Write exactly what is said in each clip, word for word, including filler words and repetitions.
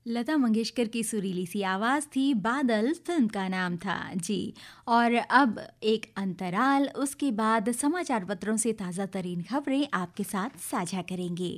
लता मंगेशकर की सुरीली सी आवाज़ थी, बादल फिल्म का नाम था जी। और अब एक अंतराल, उसके बाद समाचार पत्रों से ताज़ा तरीन खबरें आपके साथ साझा करेंगे।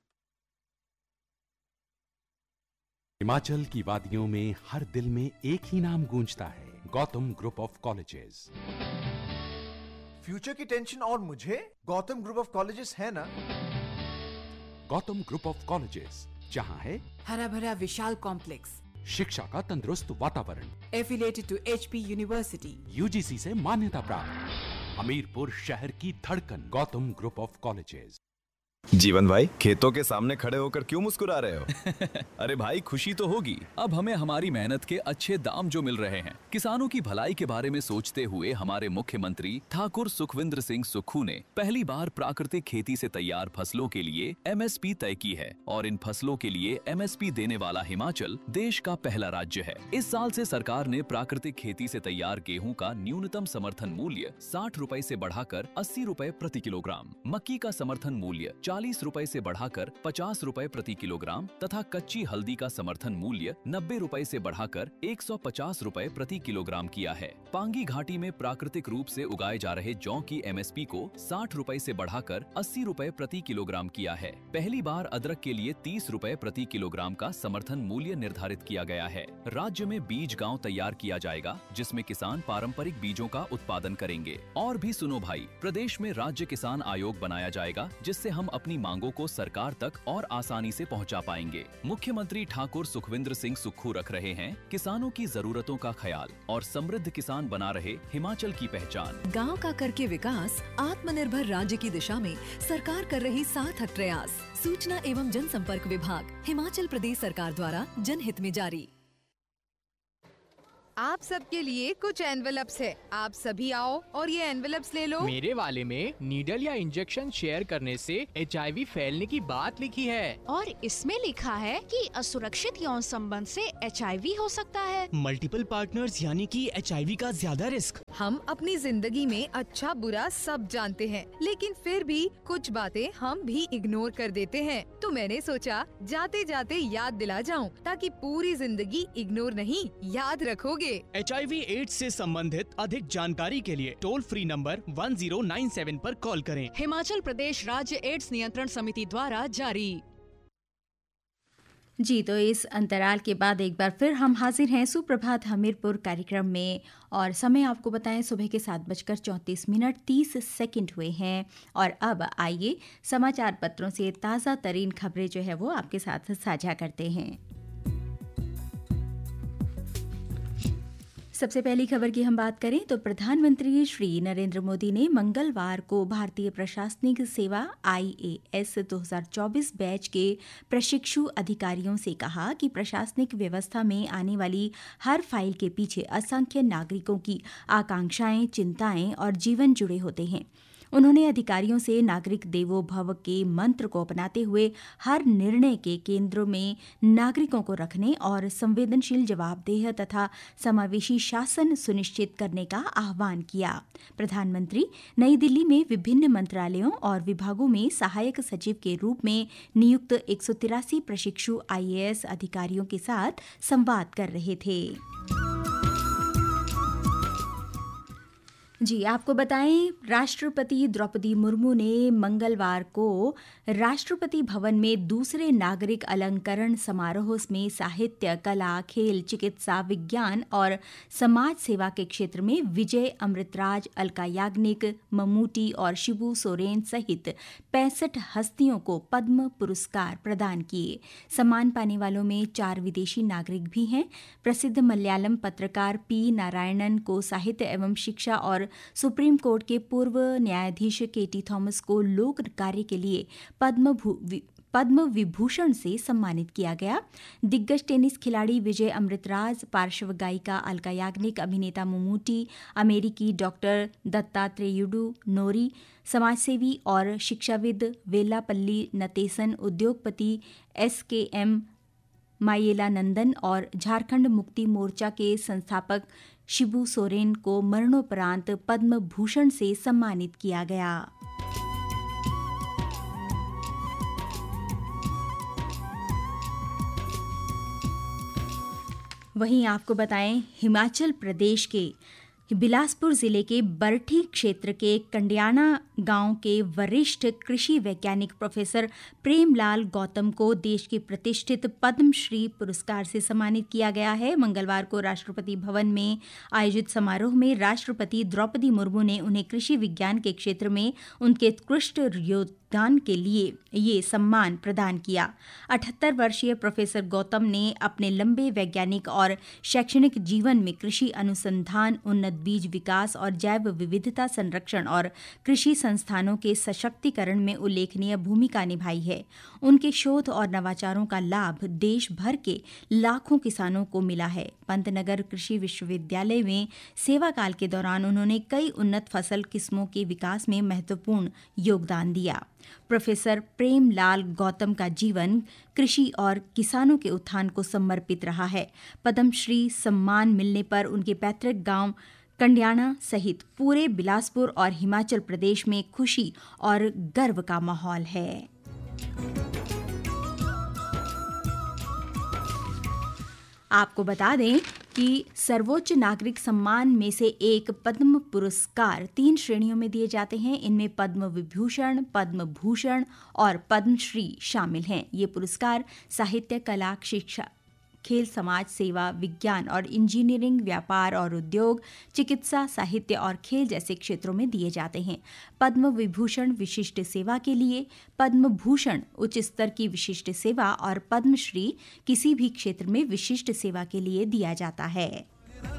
हिमाचल की वादियों में हर दिल में एक ही नाम गूंजता है, Gautam group of colleges. Future की टेंशन और मुझे गौतम ग्रुप ऑफ कॉलेजेस है ना। गौतम ग्रुप ऑफ कॉलेजेस, जहां है हरा भरा विशाल कॉम्प्लेक्स, शिक्षा का तंदुरुस्त वातावरण, affiliated to HP university, UGC से मान्यता प्राप्त, हमीरपुर शहर की धड़कन, गौतम ग्रुप ऑफ कॉलेजेस। जीवन भाई, खेतों के सामने खड़े होकर क्यों मुस्कुरा रहे हो? अरे भाई, खुशी तो होगी। अब हमें हमारी मेहनत के अच्छे दाम जो मिल रहे हैं। किसानों की भलाई के बारे में सोचते हुए हमारे मुख्यमंत्री ठाकुर सुखविंद्र सिंह सुक्खू ने पहली बार प्राकृतिक खेती से तैयार फसलों के लिए एमएसपी तय की है और इन फसलों के लिए एमएसपी देने वाला हिमाचल देश का पहला राज्य है। इस साल से सरकार ने प्राकृतिक खेती से तैयार गेहूं का न्यूनतम समर्थन मूल्य साठ रुपए से बढ़ाकर अस्सी रुपए प्रति किलोग्राम, मक्की का समर्थन मूल्य चालीस रुपए से बढ़ाकर पचास रुपए प्रति किलोग्राम तथा कच्ची हल्दी का समर्थन मूल्य नब्बे रुपए से बढ़ाकर एक सौ पचास रुपए प्रति किलोग्राम किया है। पांगी घाटी में प्राकृतिक रूप से उगाए जा रहे जौ की एमएसपी को साठ रुपए से बढ़ाकर अस्सी रुपए प्रति किलोग्राम किया है। पहली बार अदरक के लिए तीस रुपए प्रति किलोग्राम का समर्थन मूल्य निर्धारित किया गया है। राज्य में बीज गांव तैयार किया जाएगा, जिसमें किसान पारंपरिक बीजों का उत्पादन करेंगे। और भी सुनो भाई, प्रदेश में राज्य किसान आयोग बनाया जाएगा, जिससे हम अपनी मांगों को सरकार तक और आसानी से पहुंचा पाएंगे। मुख्यमंत्री ठाकुर सुखविंद्र सिंह सुक्खू रख रहे हैं किसानों की जरूरतों का ख्याल और समृद्ध किसान बना रहे हिमाचल की पहचान। गांव का करके विकास, आत्मनिर्भर राज्य की दिशा में सरकार कर रही सार्थक प्रयास। सूचना एवं जनसंपर्क विभाग, हिमाचल प्रदेश सरकार द्वारा जनहित में जारी। आप सबके लिए कुछ एनवेलप्स है, आप सभी आओ और ये एनवेलप्स ले लो। मेरे वाले में नीडल या इंजेक्शन शेयर करने से एचआईवी फैलने की बात लिखी है और इसमें लिखा है कि असुरक्षित यौन संबंध से एचआईवी हो सकता है। मल्टीपल पार्टनर्स यानी कि एचआईवी का ज्यादा रिस्क। हम अपनी जिंदगी में अच्छा बुरा सब जानते हैं, लेकिन फिर भी कुछ बातें हम भी इग्नोर कर देते हैं। तो मैंने सोचा जाते जाते याद दिला जाऊं, ताकि पूरी जिंदगी इग्नोर नहीं याद रखोगे। एचआईवी एड्स से संबंधित अधिक जानकारी के लिए toll free number one zero nine seven पर कॉल करें। हिमाचल प्रदेश राज्य एड्स नियंत्रण समिति द्वारा जारी। जी, तो इस अंतराल के बाद एक बार फिर हम हाजिर हैं सुप्रभात हमीरपुर कार्यक्रम में और समय आपको बताएं सुबह के सात बजकर चौंतीस मिनट तीस सेकंड हुए हैं। और अब आइए समाचार पत्रों से ताज़ा तरीन खबरें जो है वो आपके साथ साझा करते हैं। सबसे पहली खबर की हम बात करें तो प्रधानमंत्री श्री नरेंद्र मोदी ने मंगलवार को भारतीय प्रशासनिक सेवा आईएएस दो हज़ार चौबीस बैच के प्रशिक्षु अधिकारियों से कहा कि प्रशासनिक व्यवस्था में आने वाली हर फाइल के पीछे असंख्य नागरिकों की आकांक्षाएं, चिंताएं और जीवन जुड़े होते हैं। उन्होंने अधिकारियों से नागरिक देवो भव के मंत्र को अपनाते हुए हर निर्णय के केंद्र में नागरिकों को रखने और संवेदनशील, जवाबदेह तथा समावेशी शासन सुनिश्चित करने का आह्वान किया। प्रधानमंत्री नई दिल्ली में विभिन्न मंत्रालयों और विभागों में सहायक सचिव के रूप में नियुक्त एक सौ तिरासी प्रशिक्षु आईएएस अधिकारियों के साथ संवाद कर रहे थे। जी, आपको बताएं, राष्ट्रपति द्रौपदी मुर्मू ने मंगलवार को राष्ट्रपति भवन में दूसरे नागरिक अलंकरण समारोह में साहित्य, कला, खेल, चिकित्सा, विज्ञान और समाज सेवा के क्षेत्र में विजय अमृतराज, अलका याग्निक, ममूटी और शिबू सोरेन सहित पैंसठ हस्तियों को पद्म पुरस्कार प्रदान किए। सम्मान पाने वालों में चार विदेशी नागरिक भी हैं। प्रसिद्ध मलयालम पत्रकार पी नारायणन को साहित्य एवं शिक्षा और सुप्रीम कोर्ट के पूर्व न्यायाधीश केटी थॉमस को लोक कार्य के लिए पद्म पद्म विभूषण से सम्मानित किया गया। दिग्गज टेनिस खिलाड़ी विजय अमृतराज, पार्श्व गायिका अलका याग्निक, अभिनेता ममूटी, अमेरिकी डॉक्टर दत्तात्रेयुडू नोरी, समाजसेवी और शिक्षाविद वेलापल्ली नतेसन, उद्योगपति एस के एम मायेलानंदन और झारखंड मुक्ति मोर्चा के संस्थापक शिबू सोरेन को मरणोपरांत पद्म भूषण से सम्मानित किया गया। वहीं आपको बताएं, हिमाचल प्रदेश के बिलासपुर जिले के बरठी क्षेत्र के कंडियाना गांव के वरिष्ठ कृषि वैज्ञानिक प्रोफेसर प्रेमलाल गौतम को देश के प्रतिष्ठित पद्मश्री पुरस्कार से सम्मानित किया गया है। मंगलवार को राष्ट्रपति भवन में आयोजित समारोह में राष्ट्रपति द्रौपदी मुर्मू ने उन्हें कृषि विज्ञान के क्षेत्र में उनके उत्कृष्ट योगदान के लिए ये सम्मान प्रदान किया। अठहत्तर वर्षीय प्रोफेसर गौतम ने अपने लंबे वैज्ञानिक और शैक्षणिक जीवन में कृषि अनुसंधान, उन्नत बीज विकास और जैव विविधता संरक्षण और कृषि संस्थानों के सशक्तिकरण में उल्लेखनीय भूमिका निभाई है। उनके शोध और नवाचारों का लाभ देश भर के लाखों किसानों को मिला है। पंतनगर कृषि विश्वविद्यालय में सेवा काल के दौरान उन्होंने कई उन्नत फसल किस्मों के विकास में महत्वपूर्ण योगदान दिया। प्रोफेसर प्रेमलाल गौतम का जीवन कृषि और किसानों के उत्थान को समर्पित रहा है। पद्मश्री सम्मान मिलने पर उनके पैतृक गांव कंडियाना सहित पूरे बिलासपुर और हिमाचल प्रदेश में खुशी और गर्व का माहौल है। आपको बता दें कि सर्वोच्च नागरिक सम्मान में से एक पद्म पुरस्कार तीन श्रेणियों में दिए जाते हैं। इनमें पद्म विभूषण, पद्म भूषण और पद्मश्री शामिल हैं। ये पुरस्कार साहित्य, कला, शिक्षा, खेल, समाज सेवा, विज्ञान और इंजीनियरिंग, व्यापार और उद्योग, चिकित्सा, साहित्य और खेल जैसे क्षेत्रों में दिए जाते हैं। पद्म विभूषण विशिष्ट सेवा के लिए, पद्म भूषण उच्च स्तर की विशिष्ट सेवा और पद्मश्री किसी भी क्षेत्र में विशिष्ट सेवा के लिए दिया जाता है।